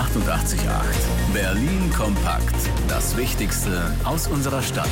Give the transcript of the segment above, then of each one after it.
88,8. Berlin kompakt. Das Wichtigste aus unserer Stadt.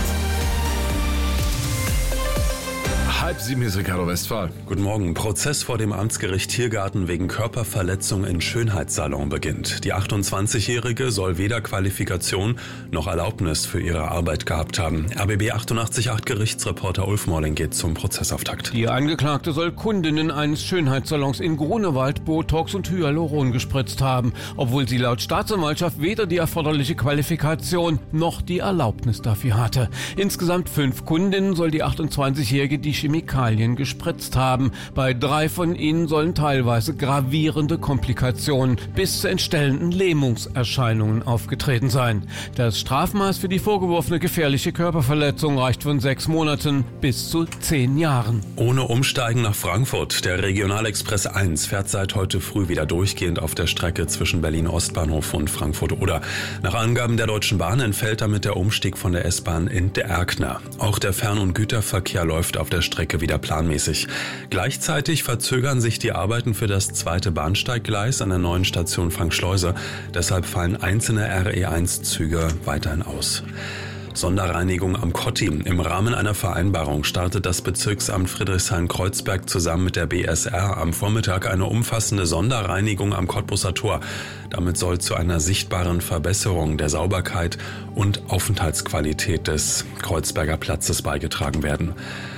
6:30, hier ist Ricardo Westphal. Guten Morgen. Prozess vor dem Amtsgericht Tiergarten wegen Körperverletzung in Schönheitssalon beginnt. Die 28-Jährige soll weder Qualifikation noch Erlaubnis für ihre Arbeit gehabt haben. RBB 88,8 Gerichtsreporter Ulf Morling geht zum Prozessauftakt. Die Angeklagte soll Kundinnen eines Schönheitssalons in Grunewald Botox und Hyaluron gespritzt haben, obwohl sie laut Staatsanwaltschaft weder die erforderliche Qualifikation noch die Erlaubnis dafür hatte. Insgesamt 5 Kundinnen soll die 28-Jährige die Chemikalien gespritzt haben. Bei 3 von ihnen sollen teilweise gravierende Komplikationen bis zu entstellenden Lähmungserscheinungen aufgetreten sein. Das Strafmaß für die vorgeworfene gefährliche Körperverletzung reicht von 6 Monaten bis zu 10 Jahren. Ohne Umsteigen nach Frankfurt. Der Regionalexpress 1 fährt seit heute früh wieder durchgehend auf der Strecke zwischen Berlin Ostbahnhof und Frankfurt-Oder. Nach Angaben der Deutschen Bahn entfällt damit der Umstieg von der S-Bahn in der Erkner. Auch der Fern- und Güterverkehr läuft auf der Strecke wieder planmäßig. Gleichzeitig verzögern sich die Arbeiten für das zweite Bahnsteiggleis an der neuen Station Frank-Schleuse. Deshalb fallen einzelne RE1-Züge weiterhin aus. Sonderreinigung am Kotti. Im Rahmen einer Vereinbarung startet das Bezirksamt Friedrichshain-Kreuzberg zusammen mit der BSR am Vormittag eine umfassende Sonderreinigung am Cottbuser Tor. Damit soll zu einer sichtbaren Verbesserung der Sauberkeit und Aufenthaltsqualität des Kreuzberger Platzes beigetragen werden.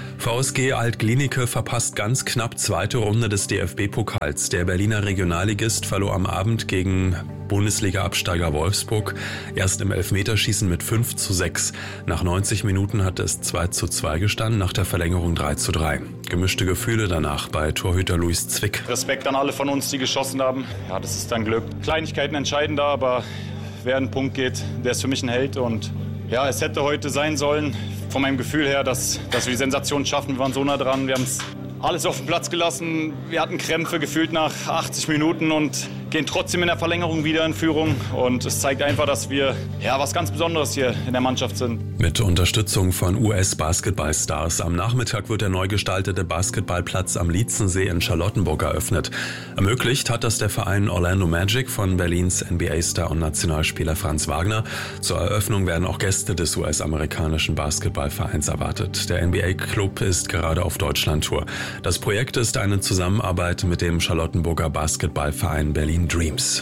VSG Alt-Glienicke verpasst ganz knapp zweite Runde des DFB-Pokals. Der Berliner Regionalligist verlor am Abend gegen Bundesliga-Absteiger Wolfsburg erst im Elfmeterschießen mit 5:6. Nach 90 Minuten hatte es 2:2 gestanden, nach der Verlängerung 3:3. Gemischte Gefühle danach bei Torhüter Luis Zwick. Respekt an alle von uns, die geschossen haben. Ja, das ist dann Glück. Kleinigkeiten entscheiden da, aber wer einen Punkt geht, der ist für mich ein Held. Und ja, es hätte heute sein sollen, von meinem Gefühl her, dass wir die Sensation schaffen. Wir waren so nah dran, wir haben es alles auf den Platz gelassen. Wir hatten Krämpfe gefühlt nach 80 Minuten und gehen trotzdem in der Verlängerung wieder in Führung. Und es zeigt einfach, dass wir was ganz Besonderes hier in der Mannschaft sind. Mit Unterstützung von US-Basketballstars. Am Nachmittag wird der neu gestaltete Basketballplatz am Lietzensee in Charlottenburg eröffnet. Ermöglicht hat das der Verein Orlando Magic von Berlins NBA-Star und Nationalspieler Franz Wagner. Zur Eröffnung werden auch Gäste des US-amerikanischen Basketballvereins erwartet. Der NBA-Club ist gerade auf Deutschlandtour. Das Projekt ist eine Zusammenarbeit mit dem Charlottenburger Basketballverein Berlin Dreams.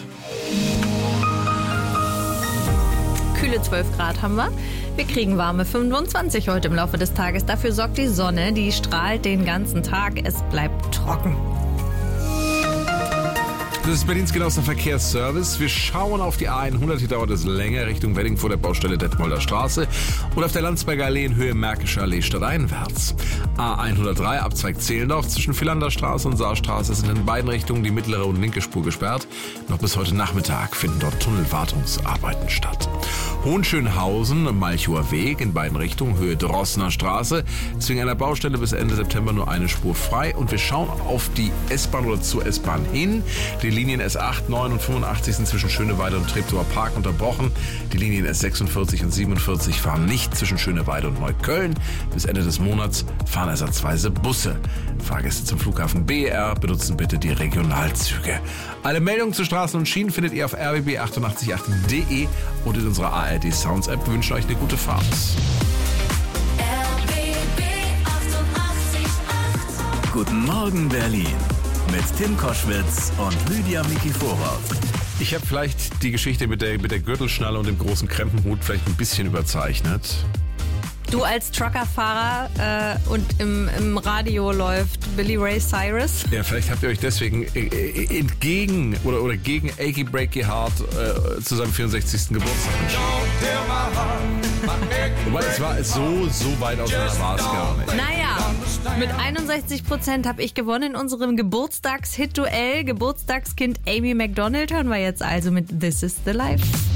Kühle 12 Grad haben wir. Wir kriegen warme 25 heute im Laufe des Tages. Dafür sorgt die Sonne, die strahlt den ganzen Tag. Es bleibt trocken. Das ist Berlins genauester Verkehrsservice. Wir schauen auf die A100, hier dauert es länger, Richtung Wedding vor der Baustelle Detmolder Straße und auf der Landsberger Allee in Höhe Märkische Allee stadteinwärts. A103, Abzweig Zehlendorf zwischen Philander Straße und Saarstraße sind in beiden Richtungen die mittlere und linke Spur gesperrt. Noch bis heute Nachmittag finden dort Tunnelwartungsarbeiten statt. Hohenschönhausen, Malchower Weg in beiden Richtungen, Höhe Drossener Straße. Zwischen einer Baustelle bis Ende September nur eine Spur frei. Und wir schauen auf die S-Bahn oder zur S-Bahn hin. Die Linien S8, 9 und 85 sind zwischen Schöneweide und Treptower Park unterbrochen. Die Linien S46 und 47 fahren nicht zwischen Schöneweide und Neukölln. Bis Ende des Monats fahren ersatzweise Busse. Fahrgäste zum Flughafen BER benutzen bitte die Regionalzüge. Alle Meldungen zu Straßen und Schienen findet ihr auf rbb888.de und in unserer ARD Sounds App. Wir wünschen euch eine gute Fahrt. RBB 88,8. Guten Morgen Berlin. Mit Tim Koschwitz und Lydia Mikiforov. Ich habe vielleicht die Geschichte mit der Gürtelschnalle und dem großen Krempenhut vielleicht ein bisschen überzeichnet. Du als Truckerfahrer und im Radio läuft Billy Ray Cyrus. Ja, vielleicht habt ihr euch deswegen entgegen oder gegen Achy Breaky Heart zu seinem 64. Geburtstag entschieden. Wobei es war so weit auseinander war es gar nicht. Naja, mit 61% habe ich gewonnen in unserem Geburtstagshit-Duell. Geburtstagskind Amy Macdonald hören wir jetzt also mit This Is The Life.